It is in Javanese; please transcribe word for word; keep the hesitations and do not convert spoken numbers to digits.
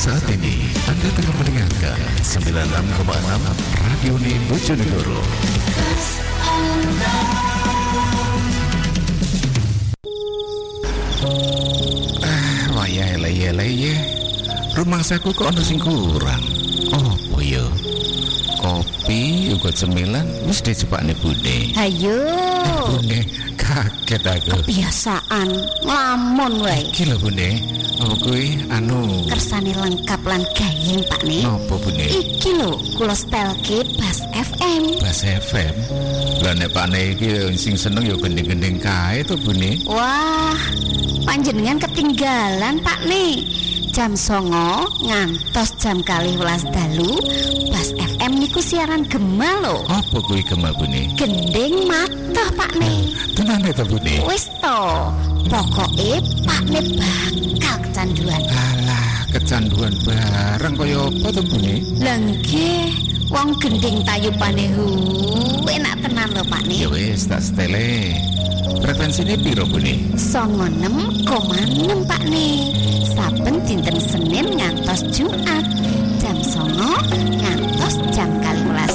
Saat ini Anda tengah mendengarkan sembilan puluh enam koma enam Radio Bojonegoro. Ah, waya leye-leye. Rumah saku kok ono sing kurang. Oh, boyo. Kopi uga cemilan wis dijepakne Bune. Hayo. Bune, kaget aku. Kebiasaan nglamun wae. Iki lho Bune. Apa kuwi anu Kersane lengkap lan gayeng Pak Ne. nopo Bune? Iki lho kula setelke Bas F M. Bas F M. Lah nek Pak Ne iki sing seneng ya gending-gending kae to Bune. Wah, panjenengan ketinggalan Pak Ne. Jam songo ngantos jam kalih welas dalu Bas F M niku siaran gema lho. Apa kuwi gema Bune? Gending matah Pak Ne. Tenane to Bune. Wis to, pokoke Pak Ne bakal kecanduan. Alah, kecanduan bareng kaya apa to Bune? Lah nggih, wong gending tayupane hu enak tenan lho Pak Ne. Ya wis tak setele. Frekuensine piro Bune? songo enam koma enam Pak Ne. Saben dinten Senin ngantos Jumat jam songo ngantos jam kalih welas